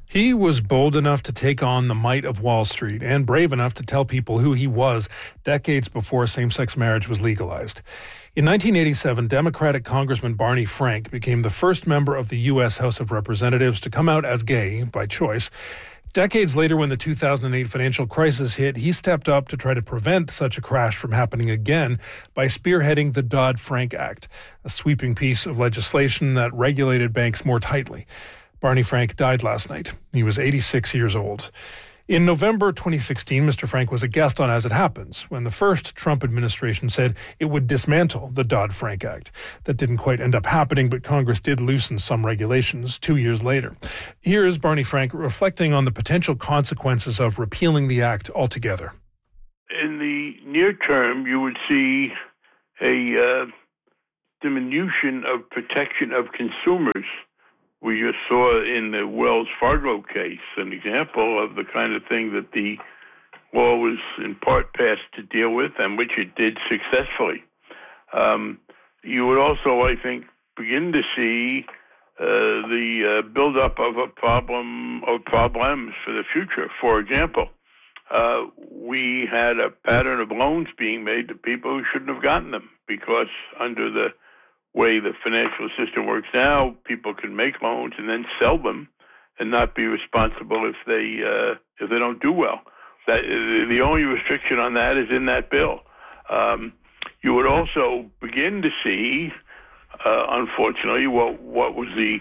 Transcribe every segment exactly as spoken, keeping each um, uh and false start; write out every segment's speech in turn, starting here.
He was bold enough to take on the might of Wall Street and brave enough to tell people who he was decades before same-sex marriage was legalized. In nineteen eighty-seven, Democratic Congressman Barney Frank became the first member of the U S House of Representatives to come out as gay by choice. Decades later, when the two thousand eight financial crisis hit, he stepped up to try to prevent such a crash from happening again by spearheading the Dodd-Frank Act, a sweeping piece of legislation that regulated banks more tightly. Barney Frank died last night. He was eighty-six years old. In November twenty sixteen, Mister Frank was a guest on As It Happens when the first Trump administration said it would dismantle the Dodd-Frank Act. That didn't quite end up happening, but Congress did loosen some regulations two years later. Here is Barney Frank reflecting on the potential consequences of repealing the act altogether. In the near term, you would see a uh, diminution of protection of consumers. We just saw in the Wells Fargo case an example of the kind of thing that the law was in part passed to deal with, and which it did successfully. Um, you would also, I think, begin to see uh, the uh, buildup of a problem of problems for the future. For example, uh, we had a pattern of loans being made to people who shouldn't have gotten them because under the way the financial system works now, people can make loans and then sell them and not be responsible if they uh, if they don't do well. That the only restriction on that is in that bill. Um, you would also begin to see, uh, unfortunately, what what was the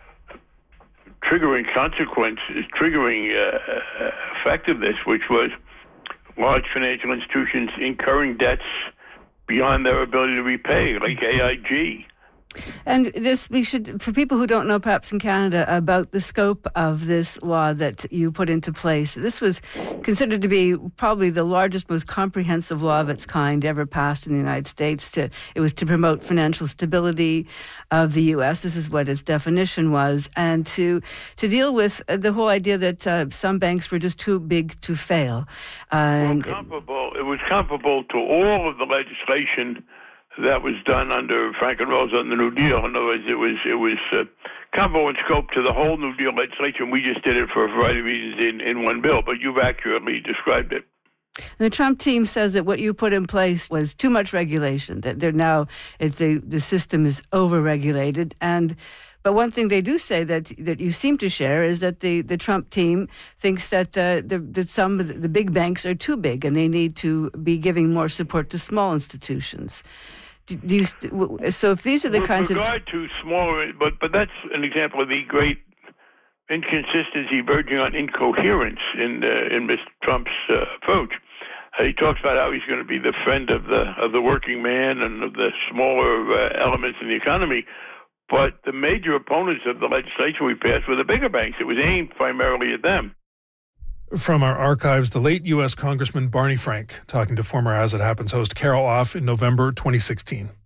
triggering consequence, triggering uh, effect of this, which was large financial institutions incurring debts beyond their ability to repay, like A I G. And this, we should, for people who don't know, perhaps in Canada, about the scope of this law that you put into place. This was considered to be probably the largest, most comprehensive law of its kind ever passed in the United States. To, it was to promote financial stability of the U S. This is what its definition was. And to to deal with the whole idea that uh, some banks were just too big to fail. Uh, well, comparable, it was comparable to all of the legislation that was done under Franklin Roosevelt and the New Deal. In other words, it was it was uh, comparable in scope to the whole New Deal legislation. We just did it for a variety of reasons in, in one bill, but you've accurately described it. And the Trump team says that what you put in place was too much regulation, that they're now it's the the system is over-regulated. And but one thing they do say that that you seem to share is that the, the Trump team thinks that uh, the, that some of the, the big banks are too big and they need to be giving more support to small institutions. Do, do you, so if these are the With kinds of... With regard to smaller, but, but that's an example of the great inconsistency verging on incoherence in uh, in Mister Trump's uh, approach. Uh, he talks about how he's going to be the friend of the of the working man and of the smaller uh, elements in the economy. But the major opponents of the legislation we passed were the bigger banks. It was aimed primarily at them. From our archives, the late U S Congressman Barney Frank talking to former As It Happens host Carol Off in November twenty sixteen.